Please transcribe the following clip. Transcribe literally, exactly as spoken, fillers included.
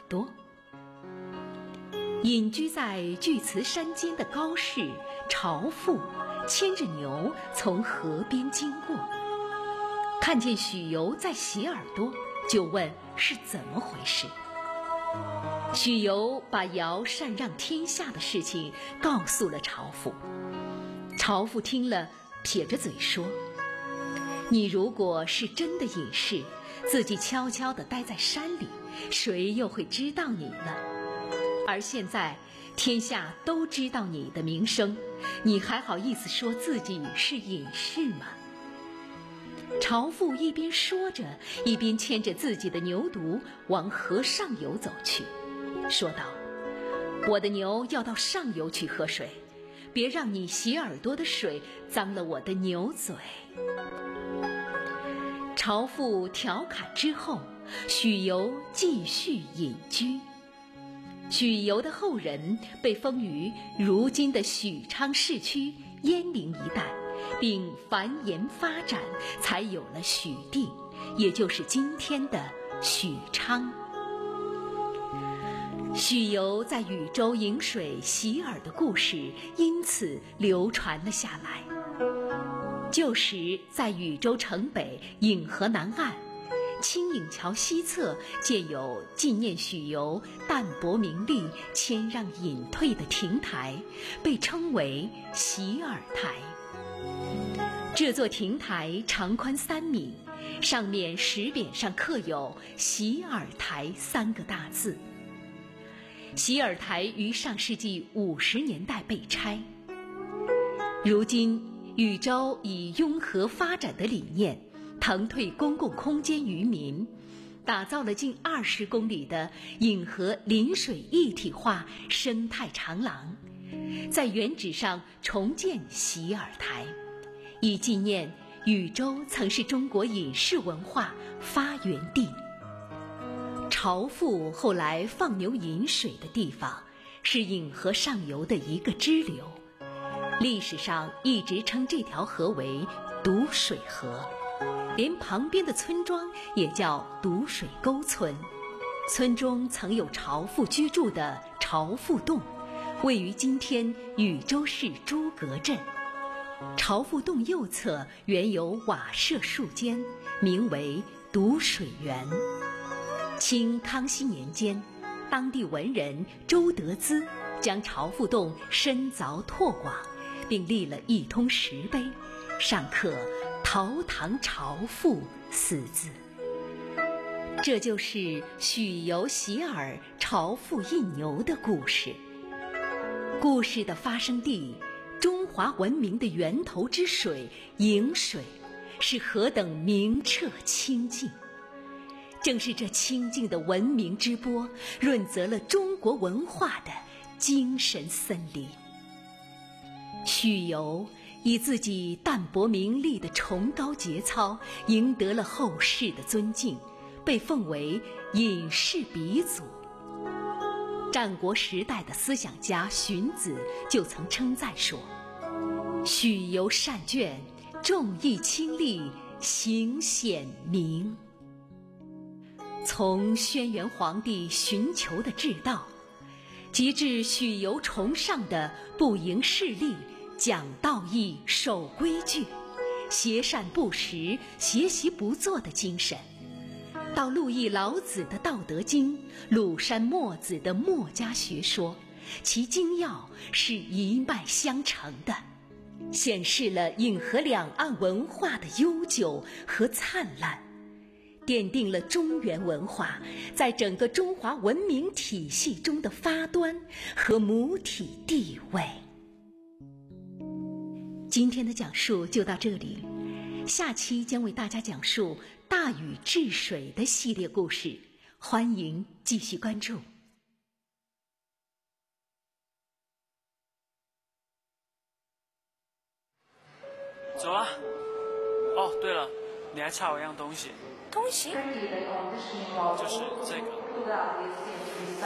朵。隐居在巨慈山间的高士朝父牵着牛从河边经过，看见许由在洗耳朵，就问是怎么回事。许由把尧禅让天下的事情告诉了朝父。朝父听了，撇着嘴说：你如果是真的隐士，自己悄悄地待在山里，谁又会知道你呢？而现在天下都知道你的名声，你还好意思说自己是隐士吗？朝父一边说着，一边牵着自己的牛犊往河上游走去，说道：我的牛要到上游去喝水，别让你洗耳朵的水脏了我的牛嘴。朝父调侃之后，许由继续隐居。许由的后人被封于如今的许昌市区鄢陵一带，并繁衍发展，才有了许地，也就是今天的许昌。许由在禹州饮水洗耳的故事因此流传了下来。旧时在禹州城北颍河南岸青颍桥西侧建有纪念许由淡泊名利、谦让隐退的亭台，被称为洗耳台。这座亭台长宽三米，上面石匾上刻有洗耳台三个大字。洗耳台于上世纪五十年代被拆。如今禹州以拥河发展的理念腾退公共空间于民，打造了近二十公里的颍河临水一体化生态长廊，在原址上重建洗耳台，以纪念禹州曾是中国隐士文化发源地。朝父后来放牛饮水的地方是颍河上游的一个支流，历史上一直称这条河为堵水河，连旁边的村庄也叫堵水沟村。村中曾有朝父居住的朝父洞，位于今天禹州市诸葛镇。朝父洞右侧原有瓦舍数间，名为堵水园。清康熙年间，当地文人周德资将朝父洞深凿拓广，并立了一通石碑，上刻陶唐朝父四字。这就是许由洗耳朝父印牛的故事。故事的发生地，中华文明的源头之水颍水，是何等明澈清净。正是这清净的文明之波，润泽了中国文化的精神森林。许由以自己淡泊名利的崇高节操，赢得了后世的尊敬，被奉为隐士鼻祖。战国时代的思想家荀子就曾称赞说：许由善卷，重义轻利，行显明。从轩辕皇帝寻求的治道，及至许由崇尚的不迎势利、讲道义、守规矩、协善不实、学习不做的精神，到陆毅老子的《道德经》，鲁山墨子的墨家学说，其精要是一脉相承的，显示了颍河两岸文化的悠久和灿烂，奠定了中原文化在整个中华文明体系中的发端和母体地位。今天的讲述就到这里，下期将为大家讲述大禹治水的系列故事，欢迎继续关注。 走啊！哦，对了，你还差我一样东西。 东西？ 就是这个。